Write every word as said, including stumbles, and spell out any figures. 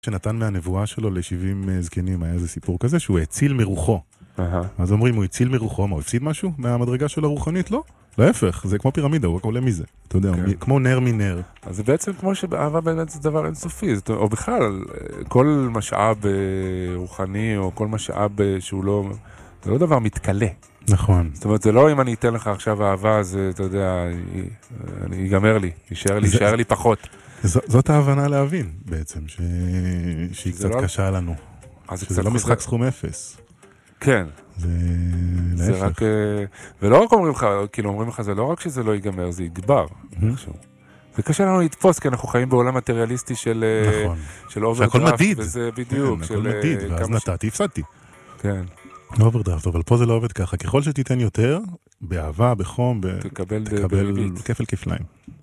שנתן מהנבואה שלו ל-שבעים זקנים, היה איזה סיפור כזה, שהוא הציל מרוחו. אז אומרים, הוא הציל מרוחו, מה, הוא הפסיד משהו מהמדרגה שלו הרוחנית? לא. להפך, זה כמו פירמידה, הוא עולה מזה. אתה יודע, כמו נר מנר. אז זה בעצם כמו שבאהבה באמת זה דבר אינסופי, או בכלל, כל משאב רוחני, או כל משאב שהוא לא, זה לא דבר מתקלה. נכון. זאת אומרת, זה לא אם אני אתן לך עכשיו אהבה, אז אתה יודע, ייגמר לי, יישאר לי, יישאר לי פחות. זאת ההבנה להבין בעצם, שהיא קצת קשה לנו. שזה לא משחק סכום אפס. כן. זה להפך. ולא רק אומרים לך, כאילו אומרים לך, זה לא רק שזה לא ייגמר, זה יגבר. זה קשה לנו לתפוס, כי אנחנו חיים בעולם מטריאליסטי של אוברדרפט. שהכל מדיד. וזה בדיוק. הכל מדיד, ואז נתתי, הפסדתי. כן. אוברדרפט, אבל פה זה לא עובד ככה. ככל שתיתן יותר, באהבה, בחום, תקבל כפל כפליים.